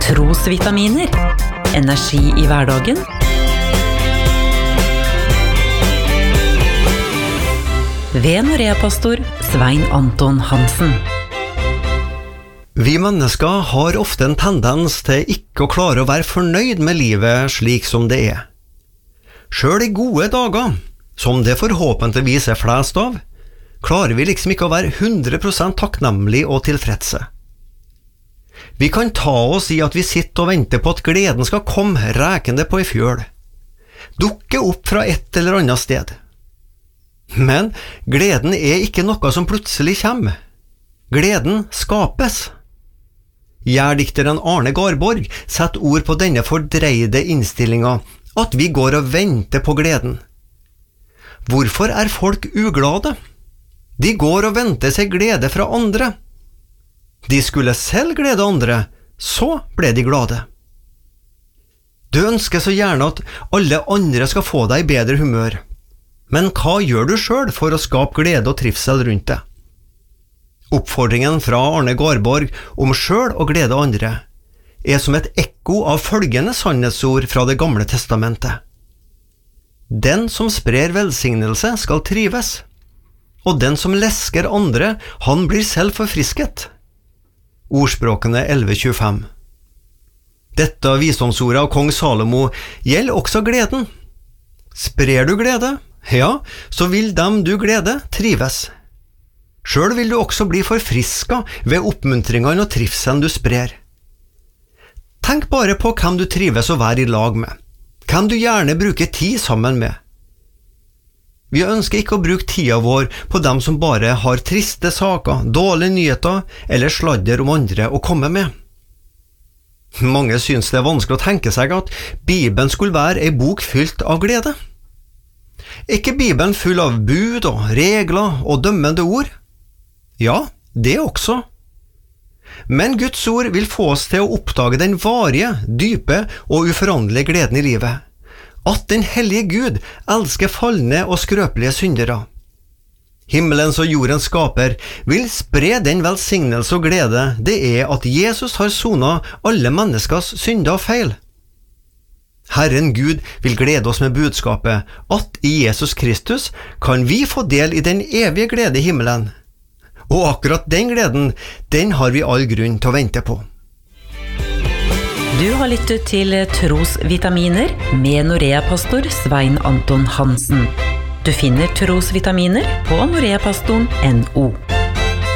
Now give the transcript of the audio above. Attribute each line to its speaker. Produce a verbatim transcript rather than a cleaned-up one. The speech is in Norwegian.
Speaker 1: Trosvitaminer. Energi i hverdagen. Ved Norea-pastor Svein Anton Hansen.
Speaker 2: Vi mennesker har ofte en tendens til ikke å klare å være fornøyd med livet slik som det er. Selv i gode dager, som det forhåpentligvis er flest av, klarer vi liksom ikke å være hundre prosent takknemlig og tilfredse. Vi kan ta oss i at vi sitter og venter på at gleden skal komme rekende på i fjøl, dukke opp fra et eller annet sted. Men gleden er ikke noe som plutselig kommer. Gleden skapes. Gjærdikteren Arne Garborg setter ord på denne fordreide innstillingen, at vi går og venter på gleden. Hvorfor er folk uglade? De går og venter seg glede fra andre. De skulle selv glede andre, så ble de glade. Du ønsker så gjerne at alle andre skal få deg i bedre humør. Men hva gjør du selv for å skape glede og trivsel rundt deg? Oppfordringen fra Arne Garborg om selv å glede andre er som et ekko av følgende sannhetsord fra Det gamle testamentet. Den som sprer velsignelse skal trives, og den som lesker andre, han blir selv forfrisket. Ordspråkene elleve tjuefem. Dette visdomsordet av kong Salomo gjelder også gleden. Sprer du glede? Ja, så vil dem du glede trives. Selv vil du også bli forfrisket ved oppmuntringene og trivselen du sprer. Tenk bare på hvem du trives å være i lag med, hvem du gjerne bruker tid sammen med. Vi ønsker ikke å bruke tida vår på dem som bare har triste saker, dårlige nyheter eller sladder om andre å komme med. Mange synes det er vanskelig å tenke seg at Bibelen skulle være en bok fylt av glede. Er ikke Bibelen full av bud og regler og dømmende ord? Ja, det også. Men Guds ord vil få oss til å oppdage den varige, dype og uforanderlige gleden i livet. At den hellige Gud elsker falne og skrøpelige syndere. Himmelens og jordens skaper vil spre den velsignelse og glede det er at Jesus har sonet alle menneskers synder og feil. Herren Gud vil glede oss med budskapet at i Jesus Kristus kan vi få del i den evige glede i himmelen. Og akkurat den gleden, den har vi all grunn til å vente på.
Speaker 1: Du har lyttet til Trosvitaminer med Norea-pastor Svein Anton Hansen. Du finner Trosvitaminer på noreapastoren punktum no.